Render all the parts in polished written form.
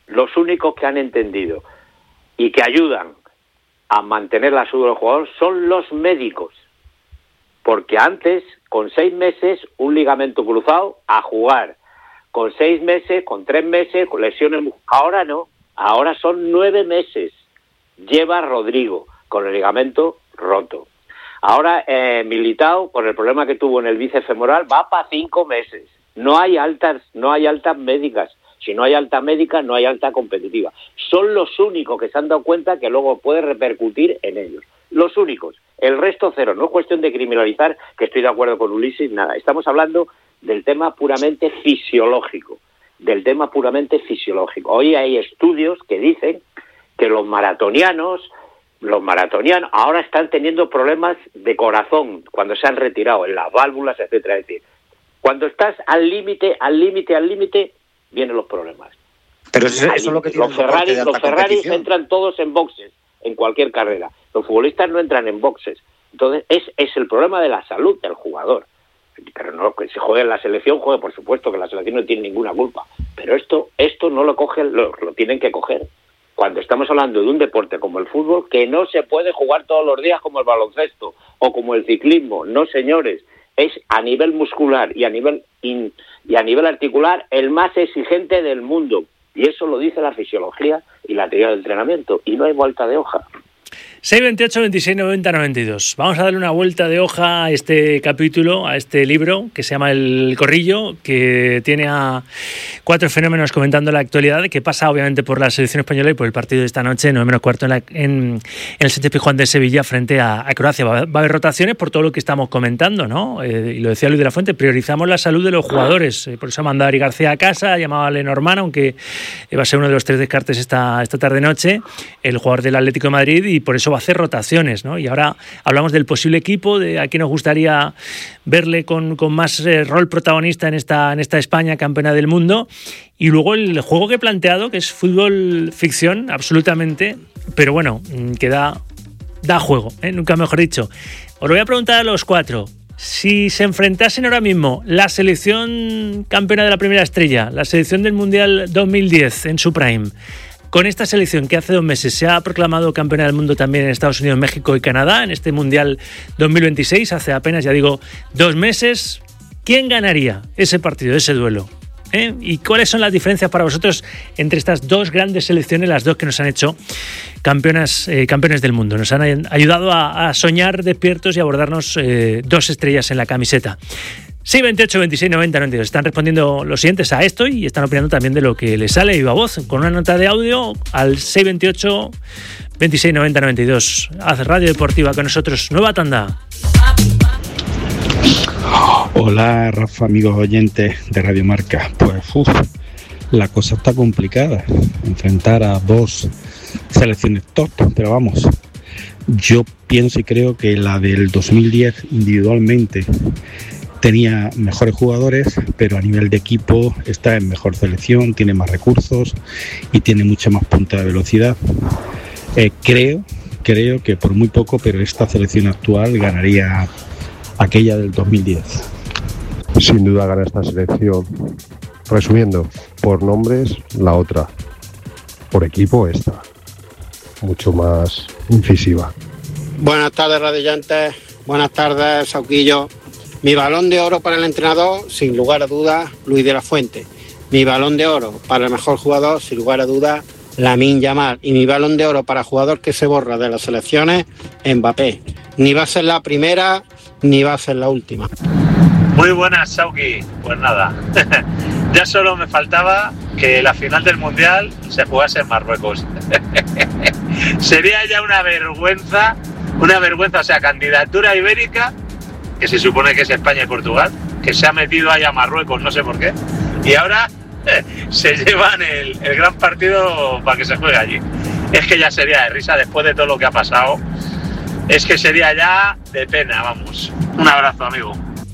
los únicos que han entendido y que ayudan a mantener la salud del jugador son los médicos. Porque antes, con 6 meses, un ligamento cruzado, a jugar. Con 6 meses, con 3 meses, con lesiones. Ahora no, ahora son 9 meses. Lleva Rodrigo, con el ligamento roto. Ahora Militao, por el problema que tuvo en el bíceps femoral, va para 5 meses. No hay altas médicas. Si no hay alta médica, no hay alta competitiva. Son los únicos que se han dado cuenta que luego puede repercutir en ellos. Los únicos. El resto cero. No es cuestión de criminalizar, que estoy de acuerdo con Ulises, nada. Estamos hablando del tema puramente fisiológico. Hoy hay estudios que dicen que los maratonianos ahora están teniendo problemas de corazón cuando se han retirado en las válvulas, etcétera. Es decir, cuando estás al límite, vienen los problemas. Pero eso es lo que tiene los Ferrari entran todos en boxes en cualquier carrera. Los futbolistas no entran en boxes. Entonces es el problema de la salud del jugador. Pero no que se juegue en la selección, por supuesto que la selección no tiene ninguna culpa. Pero esto no lo cogen, lo tienen que coger. Cuando estamos hablando de un deporte como el fútbol, que no se puede jugar todos los días como el baloncesto o como el ciclismo. No, señores. Es a nivel muscular y a nivel articular el más exigente del mundo. Y eso lo dice la fisiología y la teoría del entrenamiento. Y no hay vuelta de hoja. 628 26 90 92. Vamos a darle una vuelta de hoja a este capítulo, a este libro que se llama El Corrillo, que tiene a 4 fenómenos comentando la actualidad, que pasa obviamente por la selección española y por el partido de esta noche, 9:15 en el Sánchez-Pizjuán de Sevilla frente a Croacia. Va a haber rotaciones por todo lo que estamos comentando, ¿no? Y lo decía Luis de la Fuente, priorizamos la salud de los jugadores. Por eso ha mandado a Ari García a casa, ha llamado a Lenormand, aunque va a ser uno de los 3 descartes esta tarde-noche, el jugador del Atlético de Madrid, y por eso va a hacer rotaciones, ¿no? Y ahora hablamos del posible equipo, de a quién nos gustaría verle con más rol protagonista en esta España campeona del mundo, y luego el juego que he planteado, que es fútbol ficción, absolutamente, pero bueno, que da juego, nunca mejor dicho. Os lo voy a preguntar a los 4. Si se enfrentasen ahora mismo la selección campeona de la primera estrella, la selección del Mundial 2010 en su prime, con esta selección que hace 2 meses se ha proclamado campeona del mundo también en Estados Unidos, México y Canadá, en este Mundial 2026, hace apenas, 2 meses, ¿quién ganaría ese partido, ese duelo? ¿Y cuáles son las diferencias para vosotros entre estas 2 grandes selecciones, las 2 que nos han hecho campeones del mundo? Nos han ayudado a soñar despiertos y a abordarnos 2 estrellas en la camiseta. 628 26 90 92. Están respondiendo los siguientes a esto y están opinando también de lo que les sale viva voz con una nota de audio al 628 26 90 92. Haz Radio Deportiva con nosotros. Nueva tanda. Hola Rafa, amigos oyentes de Radio Marca. Pues la cosa está complicada, enfrentar a 2 selecciones top, pero vamos, yo pienso y creo que la del 2010 individualmente tenía mejores jugadores, pero a nivel de equipo está en mejor selección, tiene más recursos y tiene mucha más punta de velocidad. Creo que por muy poco, pero esta selección actual ganaría aquella del 2010. Sin duda gana esta selección. Resumiendo, por nombres la otra, por equipo esta, mucho más incisiva. Buenas tardes, radioyentes. Buenas tardes, Sauquillo. Mi balón de oro para el entrenador, sin lugar a dudas, Luis de la Fuente. Mi balón de oro para el mejor jugador, sin lugar a dudas, Lamine Yamal. Y mi balón de oro para jugador que se borra de las selecciones, Mbappé. Ni va a ser la primera, ni va a ser la última. Muy buenas, Sauki. Pues nada, ya solo me faltaba que la final del Mundial se jugase en Marruecos. Sería ya una vergüenza, o sea, candidatura ibérica, que se supone que es España y Portugal, que se ha metido ahí a Marruecos, no sé por qué, y ahora se llevan el gran partido para que se juegue allí. Es que ya sería de risa después de todo lo que ha pasado, es que sería ya de pena, vamos. Un abrazo, amigo.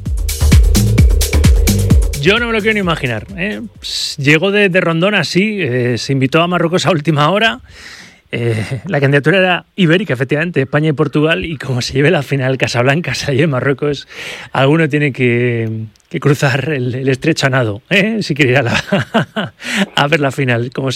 Yo no me lo quiero ni imaginar, Llegó de Rondón así, se invitó a Marruecos a última hora. La candidatura era ibérica, efectivamente, España y Portugal, y como se lleve la final Casablanca allí en Marruecos, alguno tiene que cruzar el estrecho a nado, si quiere ir a ver la final. Como